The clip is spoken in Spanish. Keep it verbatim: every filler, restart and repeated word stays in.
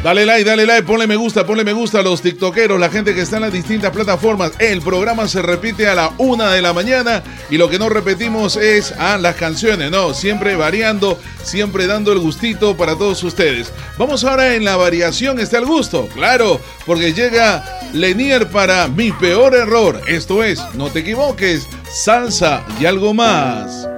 Dale like, dale like, ponle me gusta, ponle me gusta a los tiktokeros, la gente que está en las distintas plataformas. El programa se repite a la una de la mañana y lo que no repetimos es a las canciones, no, siempre variando, siempre dando el gustito para todos ustedes. Vamos ahora en la variación, está el gusto, claro, porque llega Lenier para Mi Peor Error. Esto es, no te equivoques, salsa y algo más.